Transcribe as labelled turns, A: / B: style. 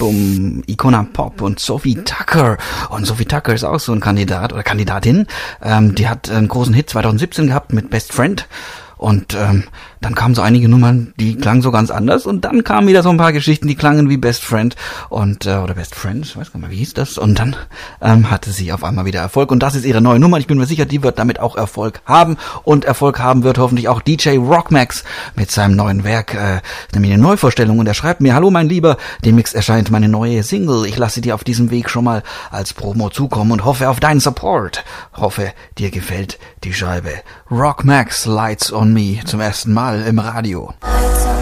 A: Icona Pop und Sophie Tucker. Und Sophie Tucker ist auch so ein Kandidat oder Kandidatin. Die hat einen großen Hit 2017 gehabt mit Best Friend. Und dann kamen so einige Nummern, die klangen so ganz anders. Und dann kamen wieder so ein paar Geschichten, die klangen wie Best Friend und oder Best Friend, ich weiß gar nicht mehr, wie hieß das. Und dann hatte sie auf einmal wieder Erfolg. Und das ist ihre neue Nummer. Ich bin mir sicher, die wird damit auch Erfolg haben. Und Erfolg haben wird hoffentlich auch DJ Rockmax mit seinem neuen Werk, nämlich eine Neuvorstellung. Und er schreibt mir: Hallo mein Lieber, demnächst erscheint meine neue Single. Ich lasse dir auf diesem Weg schon mal als Promo zukommen und hoffe auf deinen Support. Hoffe, dir gefällt die Scheibe. Rockmax, Lights on Me, zum ersten Mal im Radio.